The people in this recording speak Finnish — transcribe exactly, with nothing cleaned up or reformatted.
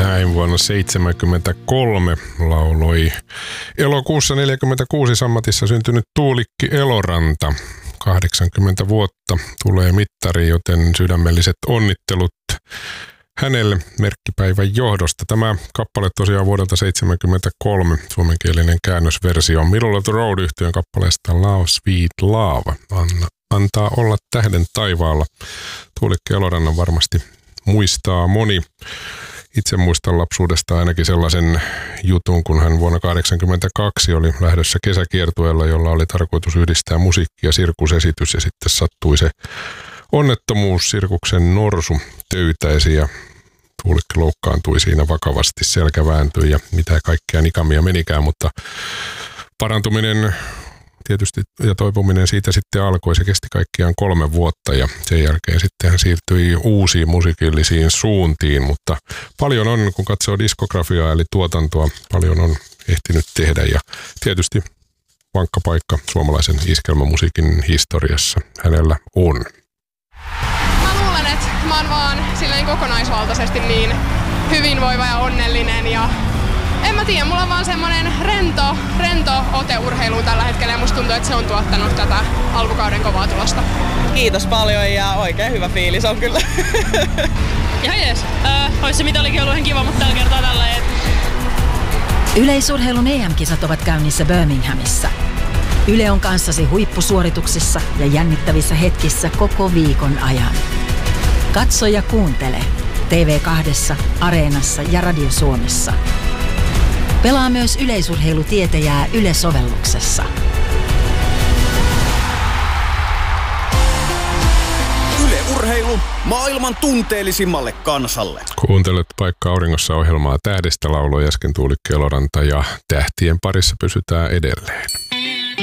näin vuonna seitsemänkymmentäkolme lauloi elokuussa neljäkymmentäkuusi Sammatissa syntynyt Tuulikki Eloranta. kahdeksankymmentä vuotta tulee mittari, joten sydämelliset onnittelut hänelle merkkipäivän johdosta. Tämä kappale tosiaan vuodelta seitsemänkymmentäkolme, suomenkielinen käännösversio Middle of the Road -yhtyeen kappaleesta Love Sweet Love. Anna, antaa olla tähden taivaalla. Tuulikki Elorannan varmasti muistaa moni. Itse muistan lapsuudesta ainakin sellaisen jutun, kun hän vuonna tuhatyhdeksänsataakahdeksankymmentäkaksi oli lähdössä kesäkiertueella, jolla oli tarkoitus yhdistää musiikki- ja sirkusesitys, ja sitten sattui se onnettomuus. Sirkuksen norsu töytäisi ja Tuulikki loukkaantui siinä vakavasti, selkä vääntyi ja mitä kaikkea nikamia menikään, mutta parantuminen tietysti ja toipuminen siitä sitten alkoi. Se kesti kaikkiaan kolme vuotta ja sen jälkeen sitten hän siirtyi uusiin musiikillisiin suuntiin, mutta paljon on, kun katsoo diskografiaa eli tuotantoa, paljon on ehtinyt tehdä ja tietysti vankka paikka suomalaisen iskelmämusiikin historiassa hänellä on. Mä luulen, että mä oon vaan silleen kokonaisvaltaisesti niin hyvinvoiva ja onnellinen ja en mä tiedä, mulla on vaan semmonen rento, rento ote urheiluun tällä hetkellä ja musta tuntuu, että se on tuottanut tätä alkukauden kovaa tulosta. Kiitos paljon ja oikein hyvä fiilis on kyllä. Ihan jees. Äh, ois se mitalikin ollut ihan kiva, mutta tällä kertaa tällä ei. Yleisurheilun E M-kisat ovat käynnissä Birminghamissa. Yle on kanssasi huippusuorituksissa ja jännittävissä hetkissä koko viikon ajan. Katso ja kuuntele T V kaksi, Areenassa ja Radio Suomessa. Pelaa myös yleisurheilutietäjää Yle-sovelluksessa. Yle Urheilu maailman tunteellisimmalle kansalle. Kuuntelet Paikka auringossa -ohjelmaa Tähdestä lauloi äsken Tuulikki Eloranta ja tähtien parissa pysytään edelleen.